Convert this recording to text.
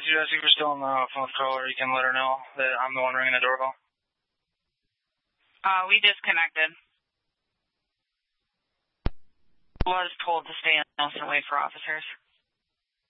Jesse, we're still on the phone with caller. You can let her know that I'm the one ringing the doorbell. We disconnected. Was told to stay in the house and wait for officers.